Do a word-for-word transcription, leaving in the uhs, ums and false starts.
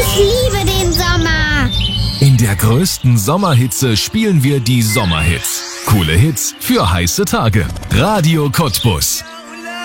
Ich liebe den Sommer. In der größten Sommerhitze spielen wir die Sommerhits. Coole Hits für heiße Tage. Radio Cottbus.